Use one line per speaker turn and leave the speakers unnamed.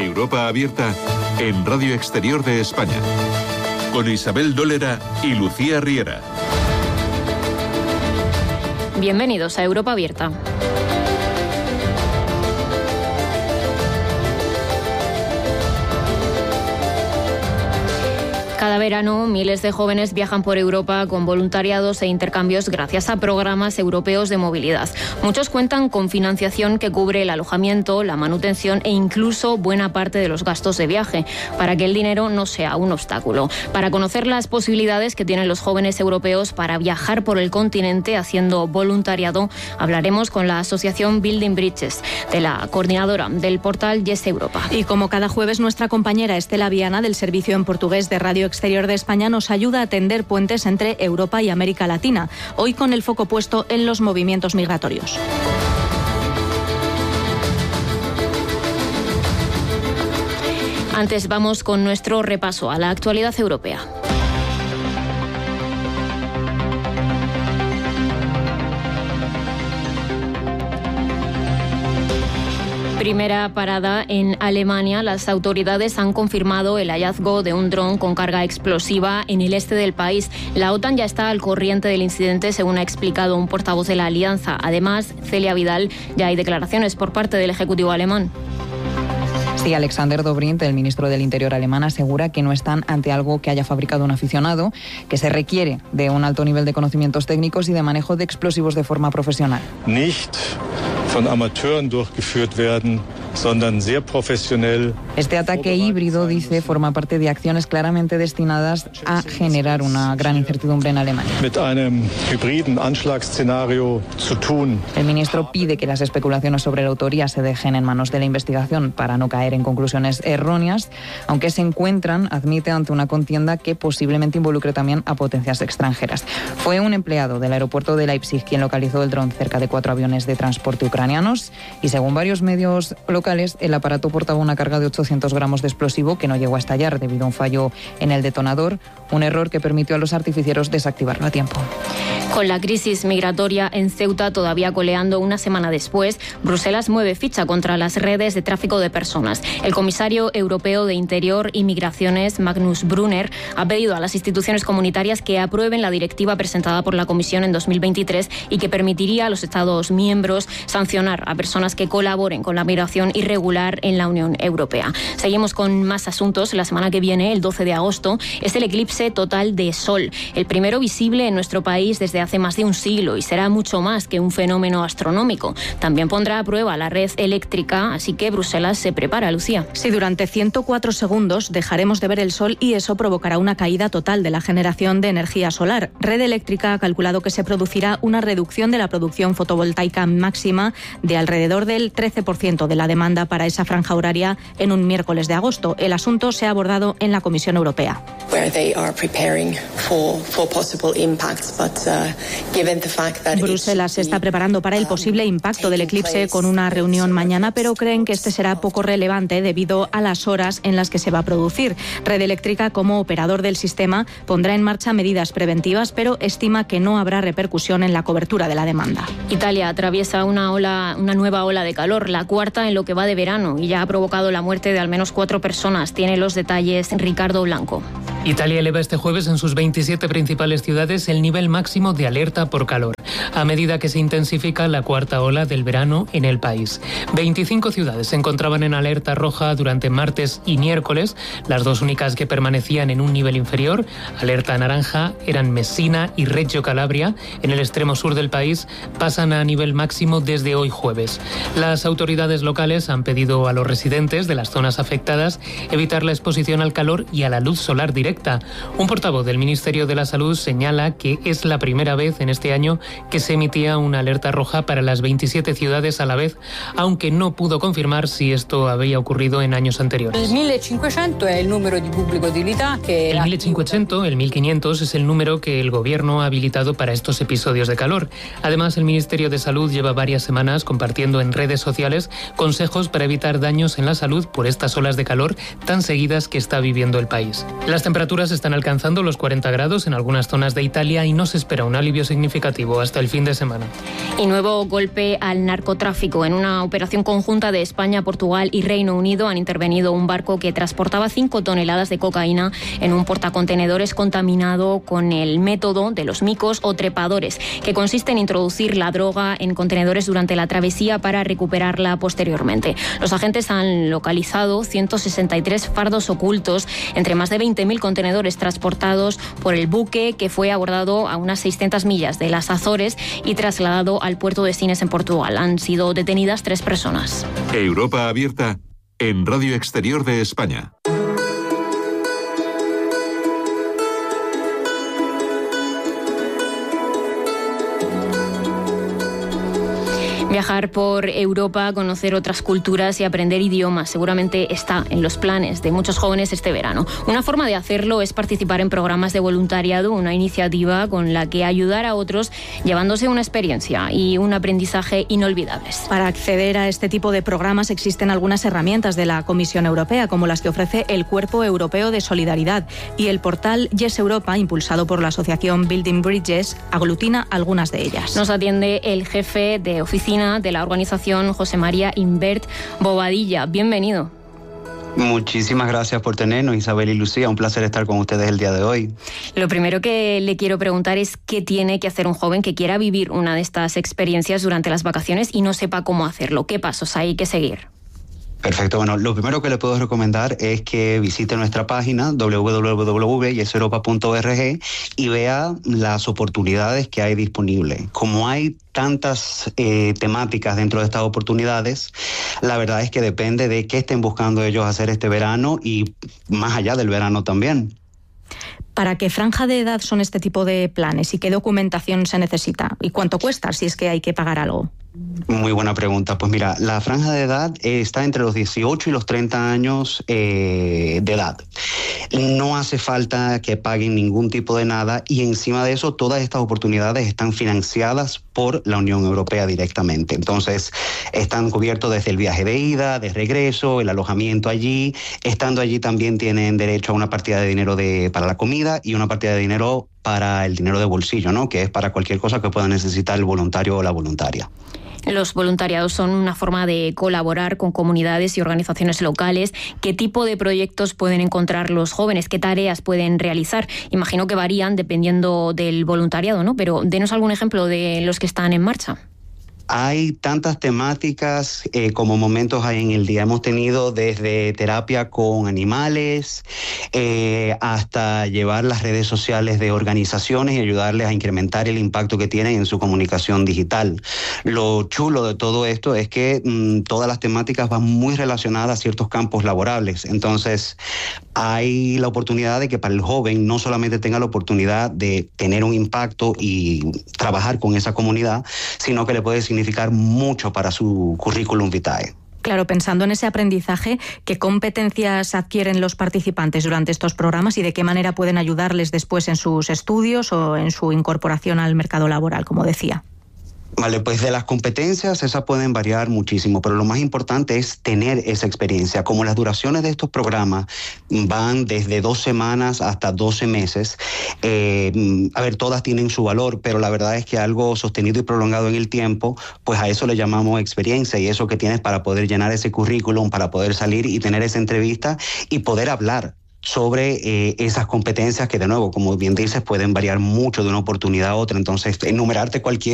Europa Abierta en Radio Exterior de España, con Isabel Dólera y Lucía Riera.
Bienvenidos a Europa Abierta. Cada verano, miles de jóvenes viajan por Europa con voluntariados e intercambios gracias a programas europeos de movilidad. Muchos cuentan con financiación que cubre el alojamiento, la manutención e incluso buena parte de los gastos de viaje, para que el dinero no sea un obstáculo. Para conocer las posibilidades que tienen los jóvenes europeos para viajar por el continente haciendo voluntariado, hablaremos con la asociación Building Bridges, de la coordinadora del portal Yes Europa.
Y como cada jueves, nuestra compañera Estela Viana, del servicio en portugués de Radio Exterior de España, nos ayuda a tender puentes entre Europa y América Latina, hoy con el foco puesto en los movimientos migratorios.
Antes vamos con nuestro repaso a la actualidad europea. Primera parada en Alemania. Las autoridades han confirmado el hallazgo de un dron con carga explosiva en el este del país. La OTAN ya está al corriente del incidente, según ha explicado un portavoz de la Alianza. Además, Celia Vidal, ya hay declaraciones por parte del Ejecutivo alemán.
Sí, Alexander Dobrindt, el ministro del Interior alemán, asegura que no están ante algo que haya fabricado un aficionado, que se requiere de un alto nivel de conocimientos técnicos y de manejo de explosivos de forma profesional.
Nicht von Amateuren durchgeführt werden, sondern sehr profesionell.
Este ataque híbrido, dice, forma parte de acciones claramente destinadas a generar una gran incertidumbre en Alemania.
Mit einem hybriden Anschlagsszenario zu tun.
El ministro pide que las especulaciones sobre la autoría se dejen en manos de la investigación para no caer en conclusiones erróneas, aunque se encuentran, admite, ante una contienda que posiblemente involucre también a potencias extranjeras. Fue un empleado del aeropuerto de Leipzig quien localizó el dron cerca de 4 aviones de transporte ucranianos y, según varios medios locales, el aparato portaba una carga de 800 gramos de explosivo que no llegó a estallar debido a un fallo en el detonador, un error que permitió a los artificieros desactivarlo a tiempo.
Con la crisis migratoria en Ceuta todavía coleando una semana después, Bruselas mueve ficha contra las redes de tráfico de personas. El comisario europeo de Interior y Migraciones, Magnus Brunner, ha pedido a las instituciones comunitarias que aprueben la directiva presentada por la Comisión en 2023 y que permitiría a los Estados miembros sancionar a personas que colaboren con la migración irregular en la Unión Europea. Seguimos con más asuntos. La semana que viene, el 12 de agosto, es el eclipse total de Sol, el primero visible en nuestro país desde hace más de un siglo, y será mucho más que un fenómeno astronómico. También pondrá a prueba la red eléctrica, así que Bruselas se prepara, Lucía.
Sí, durante 104 segundos dejaremos de ver el sol y eso provocará una caída total de la generación de energía solar. Red Eléctrica ha calculado que se producirá una reducción de la producción fotovoltaica máxima de alrededor del 13% de la demanda para esa franja horaria en un miércoles de agosto. El asunto se ha abordado en la Comisión Europea. Bruselas se está preparando para el posible impacto del eclipse con una reunión mañana, pero creen que este será poco relevante debido a las horas en las que se va a producir. Red Eléctrica, como operador del sistema, pondrá en marcha medidas preventivas, pero estima que no habrá repercusión en la cobertura de la demanda.
Italia atraviesa una nueva ola de calor, la cuarta en lo que va de verano, y ya ha provocado la muerte de al menos 4 personas. Tiene los detalles Ricardo Blanco.
Italia eleva este jueves en sus 27 principales ciudades el nivel máximo de alerta por calor, a medida que se intensifica la cuarta ola del verano en el país. 25 ciudades se encontraban en alerta roja durante martes y miércoles. Las dos únicas que permanecían en un nivel inferior, alerta naranja, eran Messina y Reggio Calabria. En el extremo sur del país pasan a nivel máximo desde hoy jueves. Las autoridades locales han pedido a los residentes de las zonas afectadas evitar la exposición al calor y a la luz solar directa. Un portavoz del Ministerio de la Salud señala que es la primera vez en este año que se emitía una alerta roja para las 27 ciudades a la vez, aunque no pudo confirmar si esto había ocurrido en años anteriores.
El 1500 es el número de público utilidad que...
El 1500 es el número que el Gobierno ha habilitado para estos episodios de calor. Además, el Ministerio de Salud lleva varias semanas compartiendo en redes sociales consejos para evitar daños en la salud por estas olas de calor tan seguidas que está viviendo el país. Las temperaturas temperaturas están alcanzando los 40 grados en algunas zonas de Italia y no se espera un alivio significativo hasta el fin de semana.
Y nuevo golpe al narcotráfico. En una operación conjunta de España, Portugal y Reino Unido han intervenido un barco que transportaba 5 toneladas de cocaína en un portacontenedores contaminado con el método de los micos o trepadores, que consiste en introducir la droga en contenedores durante la travesía para recuperarla posteriormente. Los agentes han localizado 163 fardos ocultos entre más de 20.000 contenedores transportados por el buque, que fue abordado a unas 600 millas de las Azores y trasladado al puerto de Sines en Portugal. Han sido detenidas 3 personas.
Europa abierta en Radio Exterior de España.
Viajar por Europa, conocer otras culturas y aprender idiomas seguramente está en los planes de muchos jóvenes este verano. Una forma de hacerlo es participar en programas de voluntariado, una iniciativa con la que ayudar a otros llevándose una experiencia y un aprendizaje inolvidables.
Para acceder a este tipo de programas existen algunas herramientas de la Comisión Europea, como las que ofrece el Cuerpo Europeo de Solidaridad, y el portal Yes Europa, impulsado por la asociación Building Bridges, aglutina algunas de ellas.
Nos atiende el jefe de oficina de la organización, José María Imbert Bobadilla. Bienvenido.
Muchísimas gracias por tenernos, Isabel y Lucía. Un placer estar con ustedes el día de hoy.
Lo primero que le quiero preguntar es qué tiene que hacer un joven que quiera vivir una de estas experiencias durante las vacaciones y no sepa cómo hacerlo. ¿Qué pasos hay que seguir?
Perfecto, bueno, lo primero que le puedo recomendar es que visite nuestra página www.yeseuropa.org y vea las oportunidades que hay disponibles. Como hay tantas temáticas dentro de estas oportunidades, la verdad es que depende de qué estén buscando ellos hacer este verano y más allá del verano también.
¿Para qué franja de edad son este tipo de planes y qué documentación se necesita? ¿Y cuánto cuesta si es que hay que pagar algo?
Muy buena pregunta. Pues mira, la franja de edad está entre los 18 y los 30 años de edad. No hace falta que paguen ningún tipo de nada y encima de eso todas estas oportunidades están financiadas por la Unión Europea directamente. Entonces están cubiertos desde el viaje de ida, de regreso, el alojamiento allí. Estando allí también tienen derecho a una partida de dinero para la comida y una partida de dinero para el dinero de bolsillo, ¿no? Que es para cualquier cosa que pueda necesitar el voluntario o la voluntaria.
Los voluntariados son una forma de colaborar con comunidades y organizaciones locales. ¿Qué tipo de proyectos pueden encontrar los jóvenes? ¿Qué tareas pueden realizar? Imagino que varían dependiendo del voluntariado, ¿no? Pero denos algún ejemplo de los que están en marcha.
Hay tantas temáticas como momentos hay en el día. Hemos tenido desde terapia con animales hasta llevar las redes sociales de organizaciones y ayudarles a incrementar el impacto que tienen en su comunicación digital. Lo chulo de todo esto es que todas las temáticas van muy relacionadas a ciertos campos laborables. Entonces, hay la oportunidad de que para el joven no solamente tenga la oportunidad de tener un impacto y trabajar con esa comunidad, sino que le puede significar mucho para su currículum vitae.
Claro, pensando en ese aprendizaje, ¿qué competencias adquieren los participantes durante estos programas y de qué manera pueden ayudarles después en sus estudios o en su incorporación al mercado laboral, como decía?
Vale, pues de las competencias esas pueden variar muchísimo, pero lo más importante es tener esa experiencia. Como las duraciones de estos programas van desde 2 semanas hasta 12 meses, todas tienen su valor, pero la verdad es que algo sostenido y prolongado en el tiempo, pues a eso le llamamos experiencia y eso que tienes para poder llenar ese currículum, para poder salir y tener esa entrevista y poder hablar sobre esas competencias que, de nuevo, como bien dices, pueden variar mucho de una oportunidad a otra. Entonces, enumerarte cualquier